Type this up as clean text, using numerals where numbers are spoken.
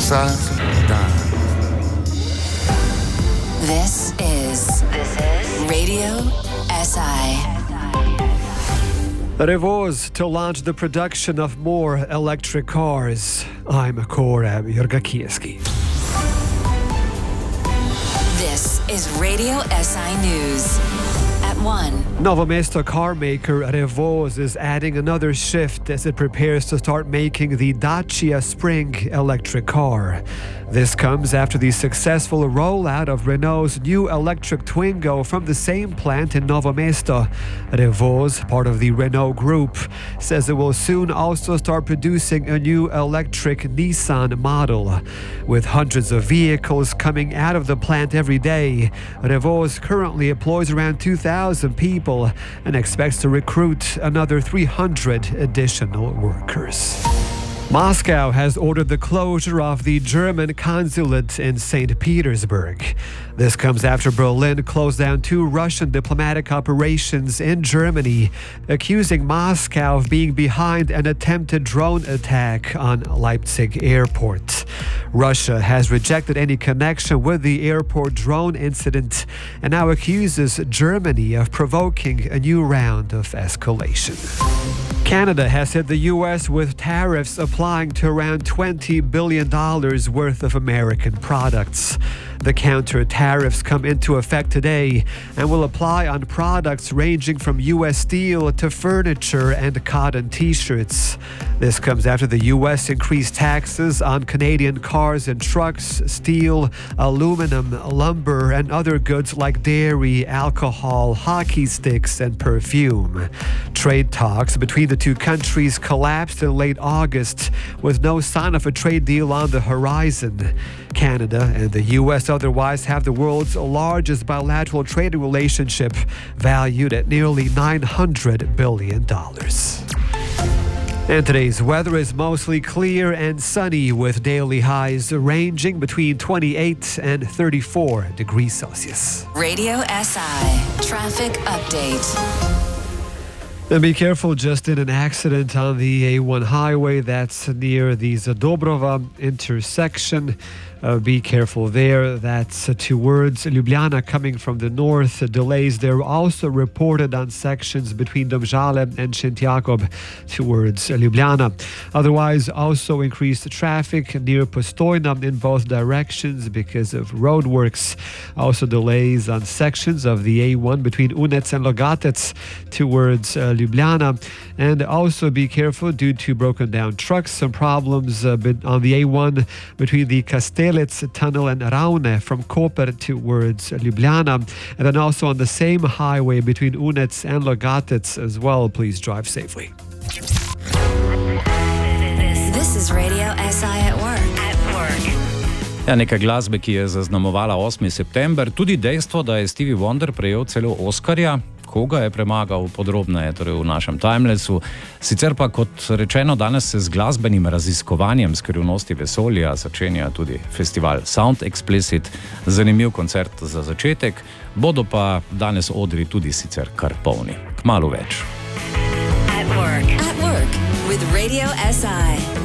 size of a dime. This is Radio SI. Revoz to launch the production of more electric cars. I'm Korab Jurgakieski. This is Radio SI News. At 1. Novo Mesto car maker Revoz is adding another shift as it prepares to start making the Dacia Spring electric car. This comes after the successful rollout of Renault's new electric Twingo from the same plant in Novo Mesto. Revoz, part of the Renault Group, says it will soon also start producing a new electric Nissan model. With hundreds of vehicles coming out of the plant every day, Revoz currently employs around 2,000 people and expects to recruit another 300 additional workers. Moscow has ordered the closure of the German consulate in St. Petersburg. This comes after Berlin closed down 2 Russian diplomatic operations in Germany, accusing Moscow of being behind an attempted drone attack on Leipzig airport. Russia has rejected any connection with the airport drone incident and now accuses Germany of provoking a new round of escalation. Canada has hit the U.S. with tariffs applying to around $20 billion worth of American products. The counter tariffs come into effect today and will apply on products ranging from U.S. steel to furniture and cotton t-shirts. This comes after the U.S. increased taxes on Canadian cars and trucks, steel, aluminum, lumber, and other goods like dairy, alcohol, hockey sticks, and perfume. Trade talks between the two countries collapsed in late August with no sign of a trade deal on the horizon. Canada and the U.S. otherwise have the world's largest bilateral trading relationship, valued at nearly $900 billion. And today's weather is mostly clear and sunny with daily highs ranging between 28 and 34 degrees Celsius. Radio SI Traffic Update. And be careful, just in an accident on the A1 highway that's near the Zadobrova intersection. Be careful there. That's towards Ljubljana coming from the north. Delays there also reported on sections between Domžale and Šentjakov towards Ljubljana. Otherwise, also increased traffic near Postojna in both directions because of roadworks. Also delays on sections of the A1 between Unec and Logatec towards Ljubljana. And also be careful due to broken down trucks. Some problems on the A1 between the Kastelec tunnel and Raune from Koper towards Ljubljana. And then also on the same highway between Unec and Logatec as well. Please drive safely. This is Radio SI at work. Ja, nekaj glasbe, ki je zaznamovala 8. september, tudi dejstvo, da je Stevie Wonder prejel celo Oskarja. Koga je premagal, podrobneje torej v našem timelessu. Sicer pa, kot rečeno, danes se z glasbenim raziskovanjem skrivnosti vesolja začenja tudi festival Sound Explicit. Zanimiv koncert za začetek, bodo pa danes odri tudi sicer kar polni. Kmalu več. At work with Radio SI.